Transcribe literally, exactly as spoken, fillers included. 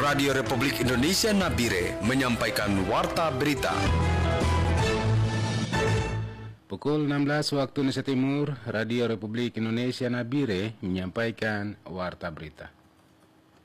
Radio Republik Indonesia Nabire menyampaikan Warta Berita. Pukul enam belas waktu Indonesia Timur, Radio Republik Indonesia Nabire menyampaikan Warta Berita.